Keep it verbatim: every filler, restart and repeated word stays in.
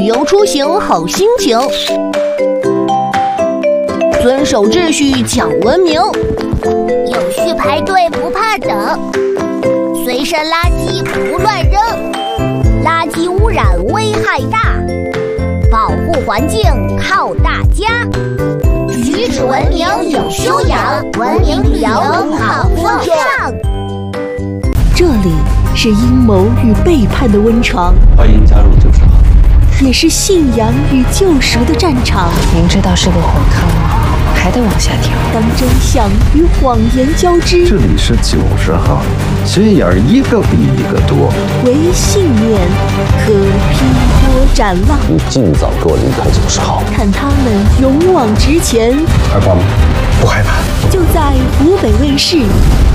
旅游出行好心情，遵守秩序讲文明， 有序排队不怕等，随身垃圾不乱扔，垃圾污染危害大，保护环境靠大家。举止文明有修养，文明旅游好风尚。 这里是阴谋与背叛的温床， 欢迎加入九十号， 也是信仰与救赎的战场。 明知道是个火坑，还得往下跳。 当真相与谎言交织， 这里是九十号，心眼儿一个比一个多。 唯信念可劈波斩浪。 你尽早给我离开九十号， 看他们勇往直前。 害怕吗？不害怕。 就在湖北卫视